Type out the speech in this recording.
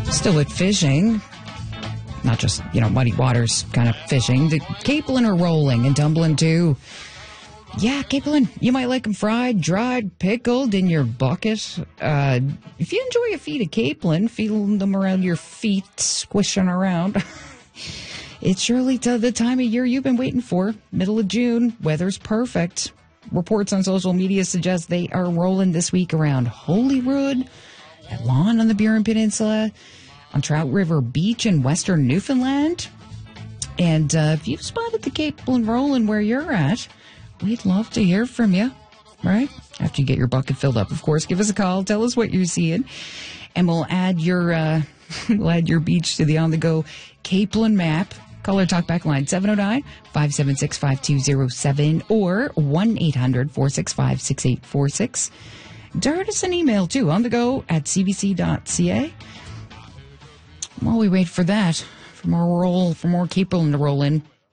Still at fishing. Not just, muddy waters kind of fishing. The capelin are rolling and tumbling too. Yeah, capelin, you might like them fried, dried, pickled in your bucket. If you enjoy a feed of capelin, feeling them around your feet, squishing around, it's surely the time of year you've been waiting for. Middle of June, weather's perfect. Reports on social media suggest they are rolling this week around Holyrood, at Lawn on the Burin Peninsula, on Trout River Beach in western Newfoundland. And if you've spotted the capelin rolling where you're at, we'd love to hear from you, right? After you get your bucket filled up, of course, give us a call. Tell us what you're seeing, and we'll add your beach to the on-the-go capelin map. Call our talkback line 709-576-5207 or 1-800-465-6846. Dart us an email too, onthego@cbc.ca. While we wait for that, for more capelin to roll in,